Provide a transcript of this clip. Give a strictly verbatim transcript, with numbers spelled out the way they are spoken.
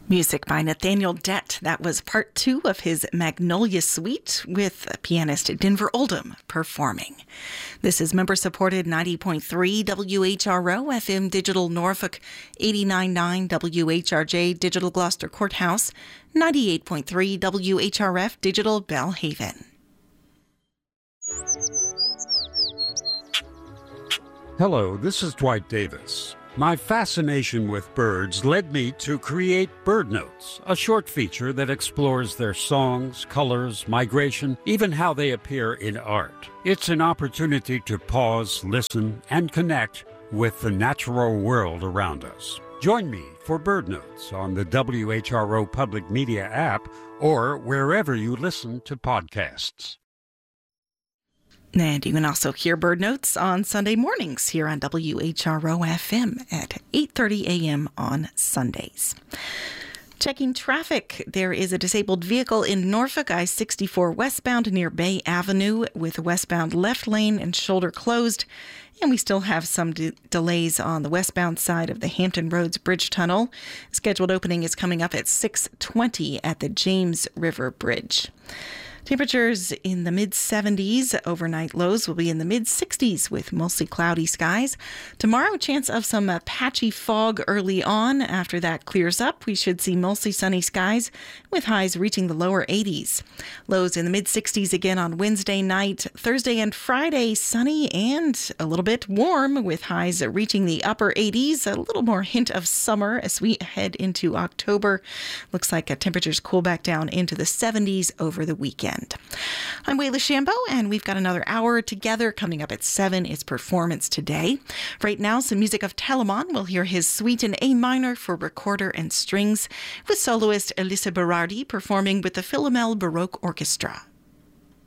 Music by Nathaniel Dett. That was part two of his Magnolia Suite with pianist Denver Oldham performing. This is member-supported ninety point three W H R O F M Digital Norfolk, eighty-nine point nine W H R J Digital Gloucester Courthouse, ninety-eight point three W H R F Digital Belhaven. Hello, this is Dwight Davis. My fascination with birds led me to create Bird Notes, a short feature that explores their songs, colors, migration, even how they appear in art. It's an opportunity to pause, listen, and connect with the natural world around us. Join me for Bird Notes on the W H R O Public Media app or wherever you listen to podcasts. And you can also hear Bird Notes on Sunday mornings here on W H R O F M at eight thirty a.m. on Sundays. Checking traffic, there is a disabled vehicle in Norfolk, I sixty-four westbound near Bay Avenue with westbound left lane and shoulder closed. And we still have some de- delays on the westbound side of the Hampton Roads Bridge Tunnel. Scheduled opening is coming up at six twenty at the James River Bridge. Temperatures in the mid seventies. Overnight lows will be in the mid sixties with mostly cloudy skies. Tomorrow, chance of some uh, patchy fog early on. After that clears up, we should see mostly sunny skies with highs reaching the lower eighties. Lows in the mid sixties again on Wednesday night. Thursday and Friday, sunny and a little bit warm with highs reaching the upper eighties. A little more hint of summer as we head into October. Looks like uh, temperatures cool back down into the seventies over the weekend. I'm Wayla Shambo, and we've got another hour together. Coming up at seven is Performance Today. Right now, some music of Telemann. We'll hear his suite in A minor for recorder and strings with soloist Elisa Berardi performing with the Philomel Baroque Orchestra.